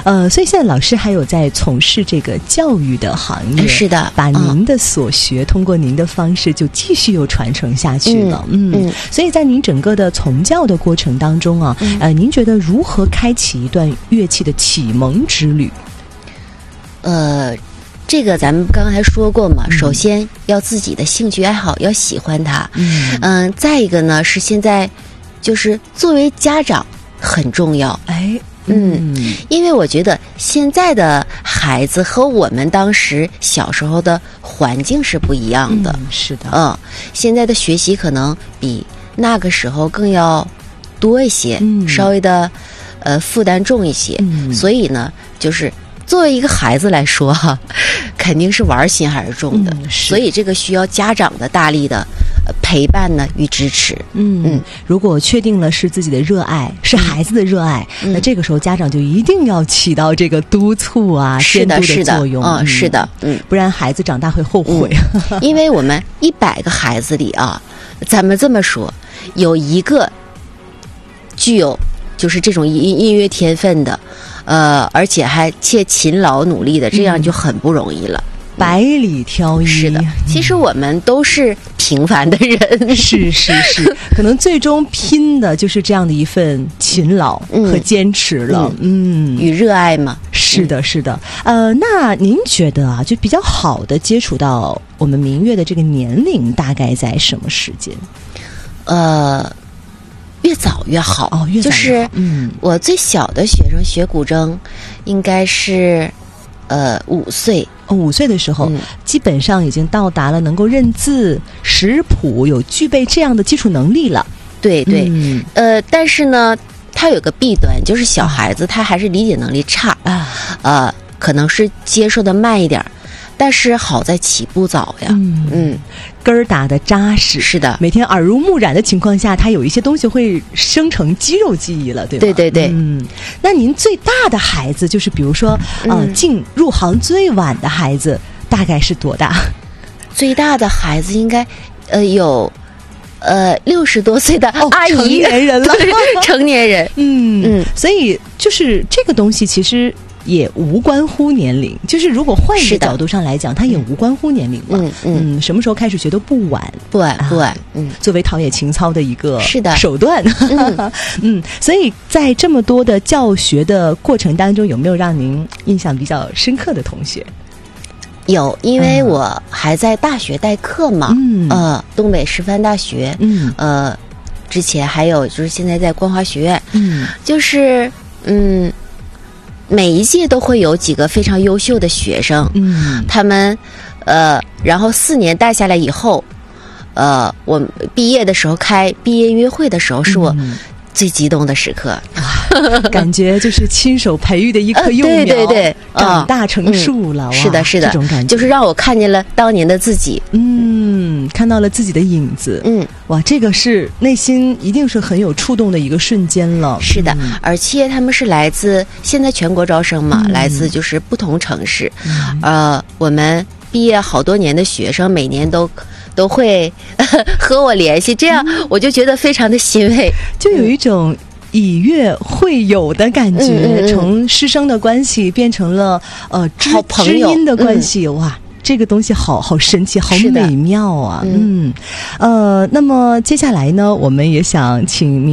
所以现在老师还有在从事这个教育的行业， 是的， 把您的所学通过您的方式就继续又传承下去了。所以在您整个的从教的过程当中啊，您觉得如何开启一段乐器的启蒙之旅？ 这个咱们刚才说过嘛，首先要自己的兴趣爱好，要喜欢它。再一个呢是现在就是作为家长很重要。因为我觉得现在的孩子和我们当时小时候的环境是不一样的。 是的。 现在的学习可能比那个时候更要多一些，稍微的负担重一些。所以呢，就是作为一个孩子来说哈，肯定是玩心还是重的。所以这个需要家长的大力的陪伴呢与支持。 如果确定了是自己的热爱，是孩子的热爱，那这个时候家长就一定要起到这个督促啊、监督的作用。 是的， 不然孩子长大会后悔。 因为我们100个孩子里啊，咱们这么说，有一个具有就是这种音乐天分的，而且还且勤劳努力的，这样就很不容易了。 百里挑一。 是的，其实我们都是平凡的人。是， 可能最终拼的就是这样的一份勤劳和坚持了。 与热爱嘛。 是的。那您觉得啊，就比较好的接触到我们民乐的这个年龄大概在什么时间？ 越早越好。 越早越好。 就是我最小的学生学古筝应该是5岁。 5岁的时候，基本上已经到达了能够认字识谱，有具备这样的基础能力了。 对。但是呢，它有个弊端，就是小孩子他还是理解能力差可能是接受的慢一点，但是好在起步早呀。根儿打得扎实。是的，每天耳濡目染的情况下，他有一些东西会生成肌肉记忆了，对吧？ 对。 那您最大的孩子，就是比如说进入行最晚的孩子，大概是多大？ 最大的孩子应该有60多岁的阿姨， 成年人了。 成年人。 所以就是这个东西其实也无关乎年龄，就是如果换一个角度上来讲，它也无关乎年龄嘛。什么时候开始学都不晚， 不晚。 作为陶冶情操的一个手段。所以在这么多的教学的过程当中，有没有让您印象比较深刻的同学？ 有，因为我还在大学代课嘛。东北师范大学。之前还有就是现在在光华学院。就是每一届都会有几个非常优秀的学生。他们然后4年带下来以后，我毕业的时候开毕业音乐会的时候，是我最激动的时刻。 感觉就是亲手培育的一棵幼苗， 对， 长大成树了。 是的， 这种感觉就是让我看见了当年的自己。 看到了自己的影子。哇，这个是内心一定是很有触动的一个瞬间了。 是的，而且他们是来自现在全国招生嘛，来自就是不同城市。我们毕业好多年的学生，每年都会和我联系，这样我就觉得非常的欣慰， 就有一种以乐会友的感觉。从师生的关系变成了好朋友知音的关系。哇，这个东西好神奇，好美妙啊。那么接下来呢，我们也想请